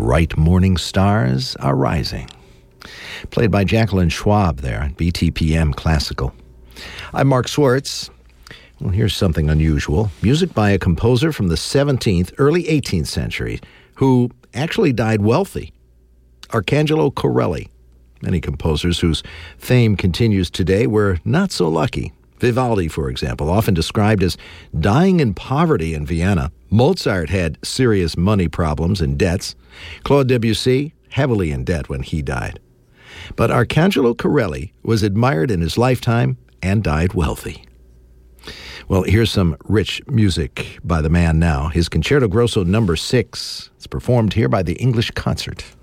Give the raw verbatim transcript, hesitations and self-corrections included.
Bright Morning Stars Are Rising. Played by Jacqueline Schwab there, B T P M Classical. I'm Mark Swartz. Well, here's something unusual. Music by a composer from the seventeenth, early eighteenth century who actually died wealthy. Arcangelo Corelli. Many composers whose fame continues today were not so lucky. Vivaldi, for example, often described as dying in poverty in Vienna. Mozart had serious money problems and debts. Claude Debussy, heavily in debt when he died. But Arcangelo Corelli was admired in his lifetime and died wealthy. Well, here's some rich music by the man now. His Concerto Grosso number six. It's performed here by the English Concert.